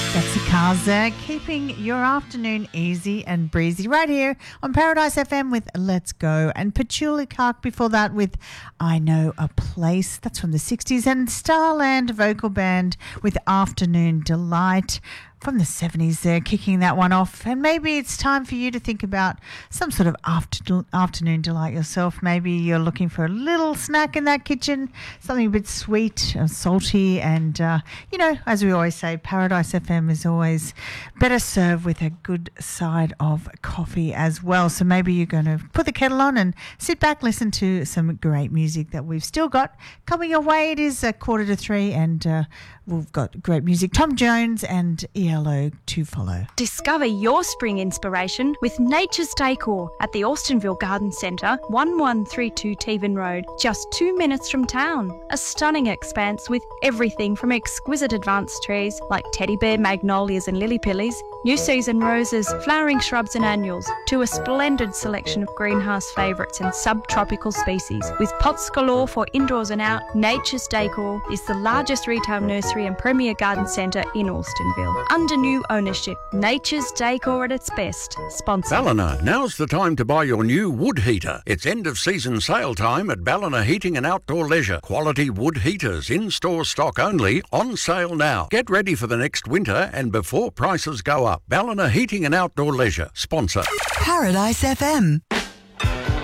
That's Kaza, keeping your afternoon easy and breezy right here on Paradise FM with Let's Go, and Patchouli Clark before that with I Know a Place. That's from the 60s, and Starland Vocal Band with Afternoon Delight from the 70s there, kicking that one off. And maybe it's time for you to think about some sort of afternoon delight yourself. Maybe you're looking for a little snack in that kitchen, something a bit sweet or salty. And, as we always say, Paradise FM is always better served with a good side of coffee as well. So maybe you're going to put the kettle on and sit back, listen to some great music that we've still got coming your way. It is 2:45 and we've got great music. Tom Jones and ELO to follow. Discover your spring inspiration with Nature's Decor at the Austinville Garden Centre, 1132 Tevan Road, just 2 minutes from town. A stunning expanse with everything from exquisite advanced trees like teddy bear, magnolias and lily pillies, new season roses, flowering shrubs and annuals, to a splendid selection of greenhouse favourites and subtropical species. With pots galore for indoors and out, Nature's Decor is the largest retail nursery and premier garden centre in Austinville. Under new ownership, Nature's Decor at its best. Sponsor. Ballina, now's the time to buy your new wood heater. It's end of season sale time at Ballina Heating and Outdoor Leisure. Quality wood heaters, in-store stock only, on sale now. Get ready for the next winter and before prices go up. Ballina Heating and Outdoor Leisure. Sponsor. Paradise FM.